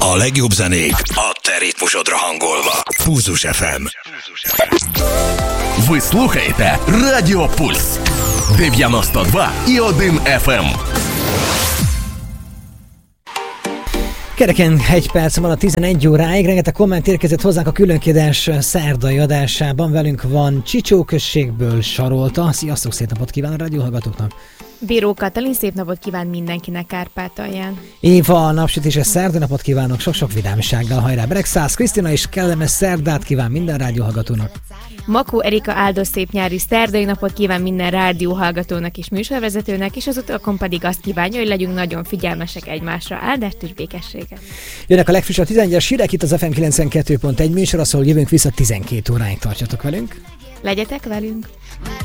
A legjobb zenék a te ritmusodra hangolva. Pulzus FM. Ви слухаєте Радіо Пульс 92,1 FM. Kereken egy perc van a 11 óráig, rengeteg komment érkezett hozzánk a különkiadás szerdai adásában. Velünk van Csicsó községből Sarolta. Sziasztok, szép napot kíván a rádióhallgatóknak! Bíró Katalin, szép napot kíván mindenkinek Kárpátalján. Éva, napsütéses szerdai napot kívánok, sok-sok vidámsággal, hajrá! Beregszász Krisztina is kellemes szerdát kíván minden rádióhallgatónak. Makó Erika áldott szép nyári szerdai napot kíván minden rádióhallgatónak és műsorvezetőnek, és az utakon pedig azt kívánja, hogy legyünk nagyon figyelmesek egymásra. Áldást és békességet! Jönnek a legfrissebb 11-es hírek itt az FM 92.1 műsor, ahol jövünk vissza 12 óráig, tartsatok velünk. Legyetek velünk!